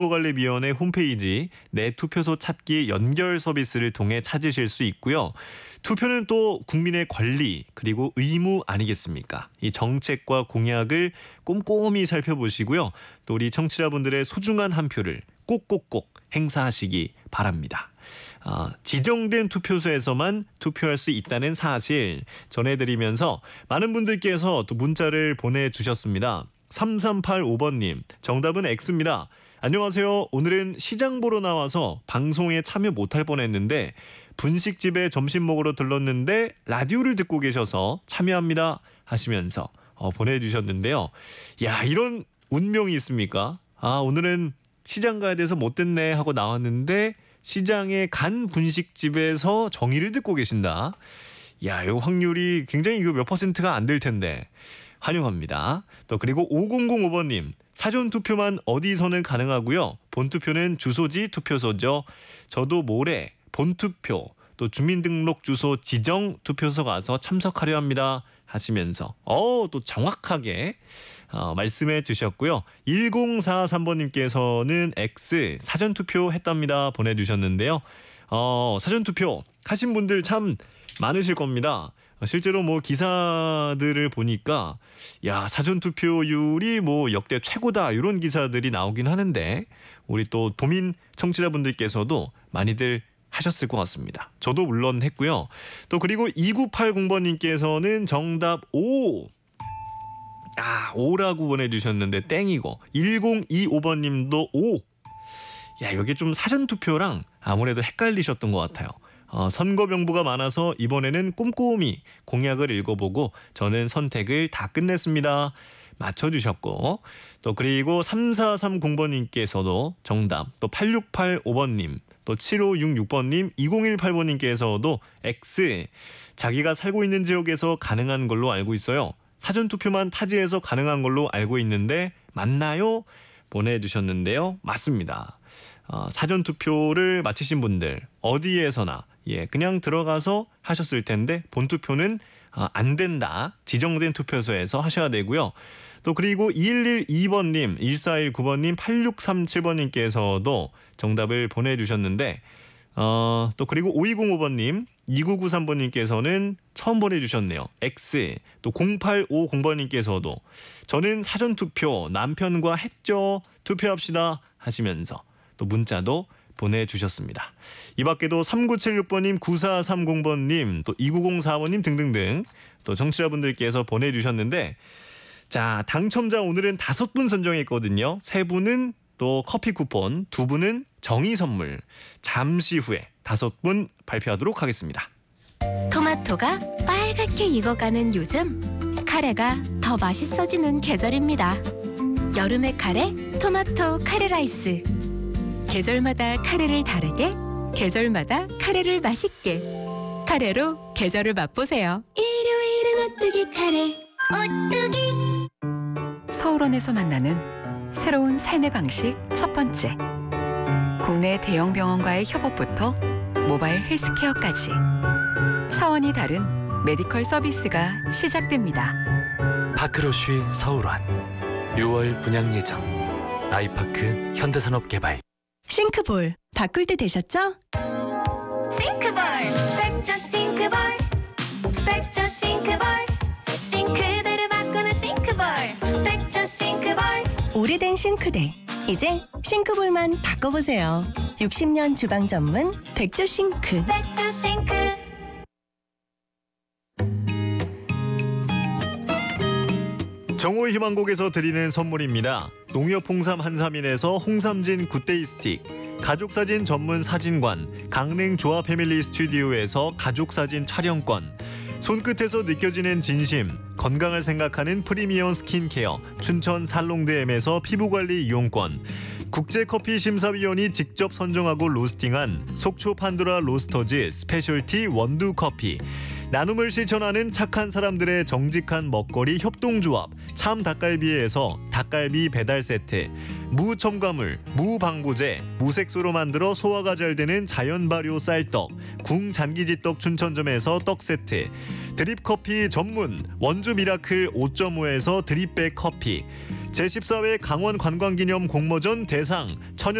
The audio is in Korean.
선거관리위원회 홈페이지 내 투표소 찾기 연결 서비스를 통해 찾으실 수 있고요. 투표는 또 국민의 권리 그리고 의무 아니겠습니까? 이 정책과 공약을 꼼꼼히 살펴보시고요. 또 우리 청취자분들의 소중한 한 표를 꼭꼭꼭 행사하시기 바랍니다. 지정된 투표소에서만 투표할 수 있다는 사실 전해드리면서 많은 분들께서 또 문자를 보내주셨습니다. 3385번님 정답은 X입니다. 안녕하세요. 오늘은 시장 보러 나와서 방송에 참여 못할 뻔했는데 분식집에 점심 먹으러 들렀는데 라디오를 듣고 계셔서 참여합니다 하시면서 보내주셨는데요. 야, 이런 운명이 있습니까? 오늘은 시장 가야 돼서 못 됐네 하고 나왔는데 시장에 간 분식집에서 정의를 듣고 계신다. 야, 이 확률이 굉장히 몇 퍼센트가 안 될 텐데 환영합니다. 또 그리고 5005번님 사전투표만 어디서는 가능하고요. 본투표는 주소지 투표소죠. 저도 모레 본투표 또 주민등록 주소 지정 투표소 가서 참석하려 합니다 하시면서 또 정확하게 말씀해 주셨고요. 1043번님께서는 X 사전투표 했답니다 보내주셨는데요. 사전투표 하신 분들 참 많으실 겁니다. 실제로 기사들을 보니까 사전투표율이 역대 최고다 이런 기사들이 나오긴 하는데 우리 또 도민 청취자분들께서도 많이들 하셨을 것 같습니다. 저도 물론 했고요. 또 그리고 2980번님께서는 정답 5. 5라고 보내주셨는데 땡이고 1025번님도 5. 여기 좀 사전투표랑 아무래도 헷갈리셨던 것 같아요. 선거 명부가 많아서 이번에는 꼼꼼히 공약을 읽어보고 저는 선택을 다 끝냈습니다. 맞춰주셨고 또 그리고 3430번님께서도 정답 또 8685번님 또 7566번님 2018번님께서도 X 자기가 살고 있는 지역에서 가능한 걸로 알고 있어요. 사전투표만 타지에서 가능한 걸로 알고 있는데 맞나요? 보내주셨는데요. 맞습니다. 사전투표를 마치신 분들 어디에서나 그냥 들어가서 하셨을 텐데 본투표는 안 된다. 지정된 투표소에서 하셔야 되고요. 또 그리고 2112번님, 1419번님, 8637번님께서도 정답을 보내주셨는데 또 그리고 5205번님, 2993번님께서는 처음 보내주셨네요. X. 또 0850번님께서도 저는 사전투표 남편과 했죠. 투표합시다 하시면서 또 문자도 보내주셨습니다. 이 밖에도 3976번님, 9430번님, 또 2904번님 등등등 또 청취자분들께서 보내주셨는데 자, 당첨자 오늘은 5분 선정했거든요. 3분은 또 커피 쿠폰, 2분은 정의 선물. 잠시 후에 5분 발표하도록 하겠습니다. 토마토가 빨갛게 익어가는 요즘 카레가 더 맛있어지는 계절입니다. 여름의 카레, 토마토 카레 라이스. 계절마다 카레를 다르게, 계절마다 카레를 맛있게. 카레로 계절을 맛보세요. 일요일은 오뚜기 카레, 오뚜기. 서울원에서 만나는 새로운 삶의 방식 첫 번째. 국내 대형 병원과의 협업부터 모바일 헬스케어까지 차원이 다른 메디컬 서비스가 시작됩니다. 파크로쉬 서울원 6월 분양 예정. 아이파크 현대산업개발. 싱크볼 바꿀 때 되셨죠? 싱크볼, 백조 싱크볼, 백조 싱크볼. 싱크대를 바꾸는 싱크볼, 백조 싱크볼. 오래된 싱크대 이제 싱크볼만 바꿔보세요. 60년 주방 전문 백조 싱크. 백조 싱크. 정호의 희망곡에서 드리는 선물입니다. 농협 홍삼 한삼인에서 홍삼진 굿데이 스틱, 가족사진 전문 사진관 강릉 조아 패밀리 스튜디오에서 가족사진 촬영권, 손끝에서 느껴지는 진심, 건강을 생각하는 프리미엄 스킨케어 춘천 살롱드엠에서 피부관리 이용권, 국제커피 심사위원이 직접 선정하고 로스팅한 속초 판도라 로스터즈 스페셜티 원두커피, 나눔을 실천하는 착한 사람들의 정직한 먹거리 협동조합 참 닭갈비에서 닭갈비 배달 세트, 무첨가물, 무방부제, 무색소로 만들어 소화가 잘 되는 자연 발효 쌀떡, 궁잔기지떡 춘천점에서 떡 세트, 드립커피 전문 원주 미라클 5.5에서 드립백 커피, 제14회 강원 관광기념 공모전 대상 천연